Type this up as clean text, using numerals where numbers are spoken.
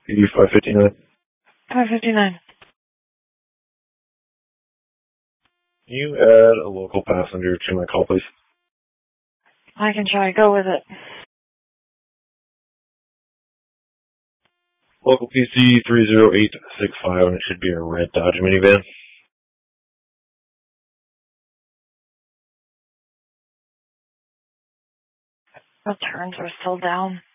559. 559. Can you add a local passenger to my call, please? I can try. Go with it. Local PC 30865, and it should be a red Dodge minivan. The turns are still down.